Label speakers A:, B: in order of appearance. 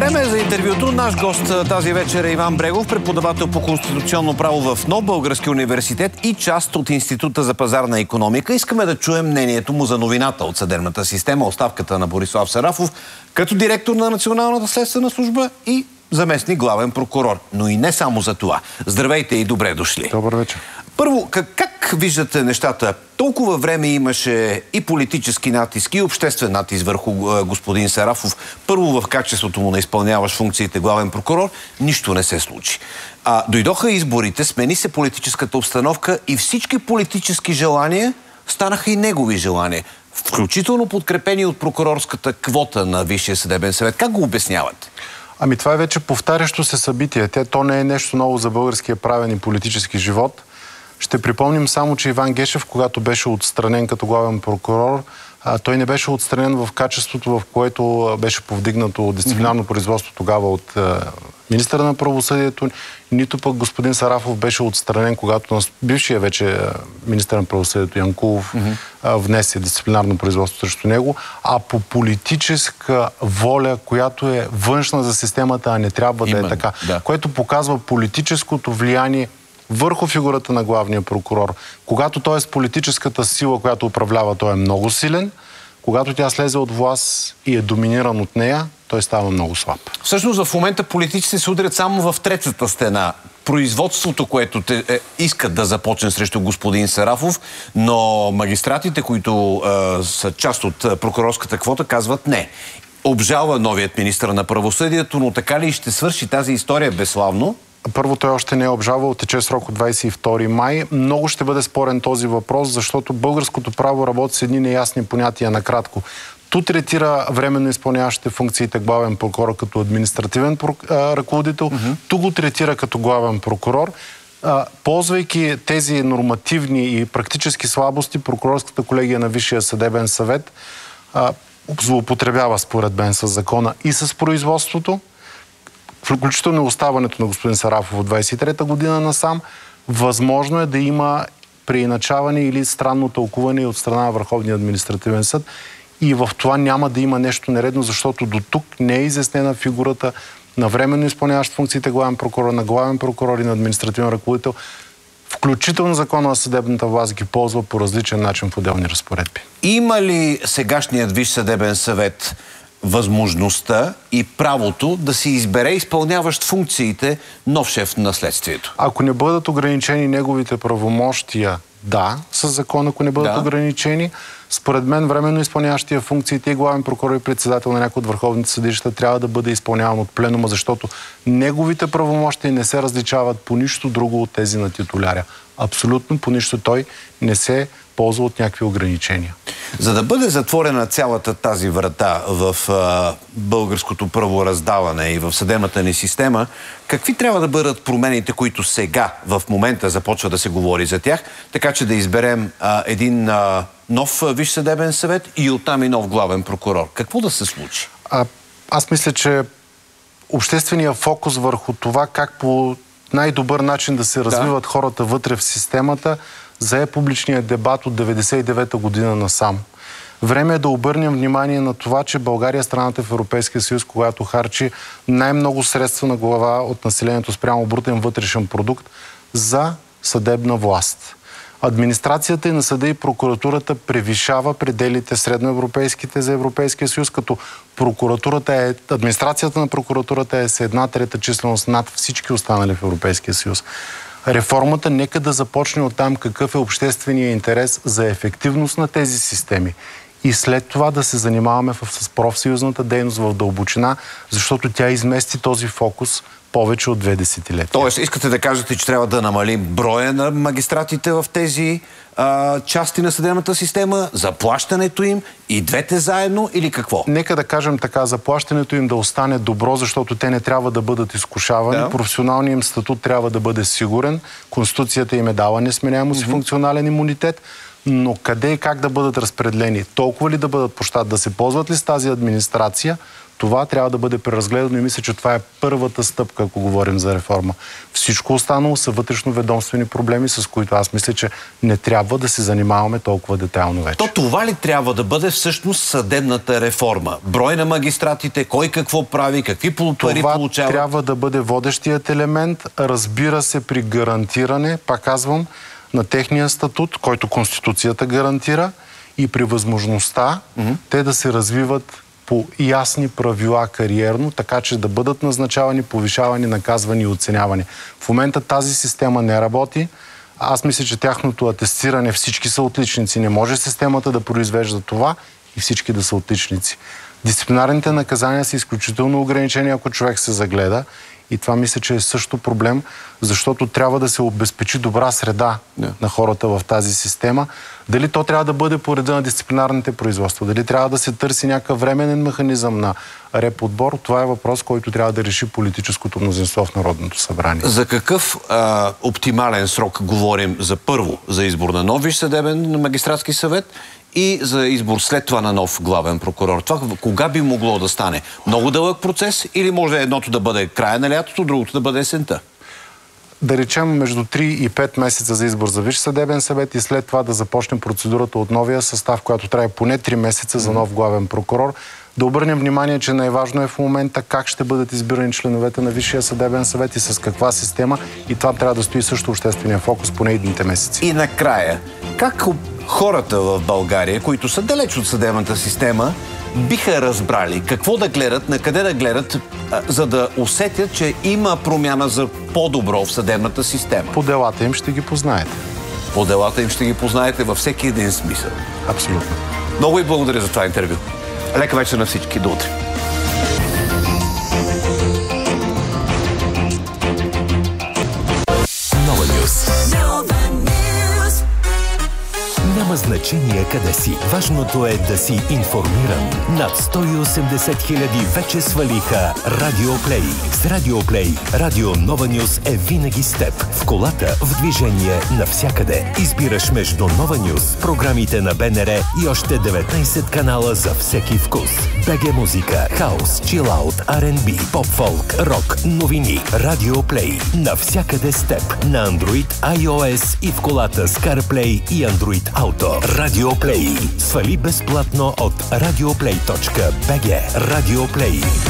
A: Време е за интервюто. Наш гост тази вечер е Иван Брегов, преподавател по конституционно право в Нов български университет и част от Института за пазарна икономика. Искаме да чуем мнението му за новината от съдебната система, оставката на Борислав Сарафов като директор на Националната следствена служба и заместник главен прокурор. Но и не само за това. Здравейте и добре дошли.
B: Добър вечер.
A: Първо, как виждате нещата? Толкова време имаше и политически натиск, и обществен натиск върху господин Сарафов. Първо в качеството му на изпълняващ функциите главен прокурор, нищо не се случи. Дойдоха изборите, смени се политическата обстановка и всички политически желания станаха и негови желания. Включително подкрепени от прокурорската квота на Висшия съдебен съвет. Как го обяснявате?
B: Ами това е вече повтарящо се събитие. То не е нещо ново за българския правен и политически живот. Ще припомним само, че Иван Гешев, когато беше отстранен като главен прокурор, той не беше отстранен в качеството, в което беше повдигнато дисциплинарно производство тогава от министъра на правосъдието, нито пък господин Сарафов беше отстранен, когато бившия вече министър на правосъдието Янкулов внесе дисциплинарно производство срещу него, а по политическа воля, която е външна за системата, а не трябва да е така. Да. Което показва политическото влияние върху фигурата на главния прокурор. Когато той е с политическата сила, която управлява, той е много силен. Когато тя слезе от власт и е доминиран от нея, той става много слаб.
A: Всъщност в момента политиците се удрят само в третата стена. Производството, което искат да започне срещу господин Сарафов, но магистратите, които са част от прокурорската квота, казват не. Обжалва новият министър на правосъдието, но така ли ще свърши тази история безславно?
B: Първо, той още не е обжалвал, тече срок от 22 май. Много ще бъде спорен този въпрос, защото българското право работи с едни неясни понятия накратко. Ту третира временно изпълняващите функциите главен прокурор като административен ръководител, ту го третира като главен прокурор. Ползвайки тези нормативни и практически слабости, прокурорската колегия на Висшия съдебен съвет злоупотребява според мен с закона и с производството, включително оставането на господин Сарафов от 23-та година насам, възможно е да има преиначаване или странно тълкуване от страна на Върховния административен съд. И в това няма да има нещо нередно, защото до тук не е изяснена фигурата на временно изпълняващ функциите главен прокурор, на главен прокурор и на административен ръководител. Включително закона на съдебната власт ги ползва по различен начин в отделни разпоредби.
A: Има ли сегашният Висш съдебен съвет възможността и правото да си избере изпълняващ функциите нов шеф на следствието?
B: Ако не бъдат ограничени неговите правомощия, да, с закон, ако не бъдат ограничени, според мен временно изпълняващия функциите и главен прокурор и председател на някои от върховните съдилища трябва да бъде изпълняван от пленума, защото неговите правомощия не се различават по нищо друго от тези на титуляря. Абсолютно по нищо той не се ползва от някакви ограничения.
A: За да бъде затворена цялата тази врата в българското правораздаване и в съдебната ни система, какви трябва да бъдат промените, които сега, в момента започва да се говори за тях, така че да изберем един нов Висш съдебен съвет и оттам и нов главен прокурор? Какво да се случи?
B: Аз мисля, че общественият фокус върху това как по най-добър начин да се развиват хората вътре в системата зае публичния дебат от 1999 година насам. Време е да обърнем внимание на това, че България е страната в Европейския съюз, която харчи най-много средства на глава от населението спрямо брутен вътрешен продукт за съдебна власт. Администрацията и на съда и прокуратурата превишава пределите средноевропейските за Европейския съюз, като администрацията на прокуратурата е с 1/3 численост над всички останали в Европейския съюз. Реформата нека да започне от там какъв е общественият интерес за ефективност на тези системи. И след това да се занимаваме с профсъюзната дейност в дълбочина, защото тя измести този фокус повече от 2 десетилетия.
A: Тоест, искате да кажете, че трябва да намалим броя на магистратите в тези части на съдебната система, заплащането им и двете заедно или какво?
B: Нека да кажем така, заплащането им да остане добро, защото те не трябва да бъдат изкушавани. Професионалният им статут трябва да бъде сигурен. Конституцията им е дала несменяемост и функционален имунитет. Но къде и как да бъдат разпределени? Толкова ли да бъдат по щат? Да се ползват ли с тази администрация? това трябва да бъде преразгледано и мисля, че това е първата стъпка, ако говорим за реформа. Всичко останало са вътрешноведомствени проблеми, с които аз мисля, че не трябва да се занимаваме толкова детайлно вече.
A: То това ли трябва да бъде всъщност съдебната реформа? Брой на магистратите, кой какво прави, какви пари получава?
B: Това трябва да бъде водещият елемент, разбира се, при гарантиране, пак казвам, на техния статут, който Конституцията гарантира, и при възможността те да се развиват по ясни правила кариерно, така че да бъдат назначавани, повишавани, наказвани и оценявани. В момента тази система не работи. Аз мисля, че тяхното атестиране, всички са отличници. Не може системата да произвежда това и всички да са отличници. Дисциплинарните наказания са изключително ограничени, ако човек се загледа. И това мисля, че е също проблем, защото трябва да се обезпечи добра среда на хората в тази система. Дали то трябва да бъде по реда на дисциплинарните производства, дали трябва да се търси някакъв временен механизъм на реподбор, това е въпрос, който трябва да реши политическото мнозинство в Народното събрание.
A: За какъв оптимален срок говорим за избор на нов Висш съдебен магистратски съвет и за избор след това на нов главен прокурор? Това кога би могло да стане? Много дълъг процес или може едното да бъде края на лятото, другото да бъде есента?
B: Да речем между 3 и 5 месеца за избор за Висш съдебен съвет и след това да започне процедурата от новия състав, която трябва поне 3 месеца за нов главен прокурор. Да обърнем внимание, че най-важно е в момента как ще бъдат избирани членовете на Висшия съдебен съвет и с каква система, и това трябва да стои също обществения фокус поне едните месеци.
A: И накрая, как хората в България, които са далеч от съдебната система, биха разбрали какво да гледат, на къде да гледат, за да усетят, че има промяна за по-добро в съдебната система?
B: По делата им ще ги познаете.
A: По делата им ще ги познаете във всеки един смисъл.
B: Абсолютно.
A: Много ви благодаря за това интервю. Лека вечер на всички. До утре.
C: Нова Нюс. Няма значение къде си. Важното е да си информиран. Над 180 хиляди вече свалиха Радио Плей. С Радио Плей, Радио Нова Нюс е винаги с теб. В колата, в движение, навсякъде. Избираш между Нова Нюс, програмите на БНР и още 19 канала за всеки вкус. БГ музика, хаус, чилаут, R&B, поп-фолк, рок, новини. Радио Плей. Навсякъде с теб. На Android, iOS и в колата с CarPlay и Android Auto. Радио Плей. Свали безплатно от radioplay.bg. Радио Плей.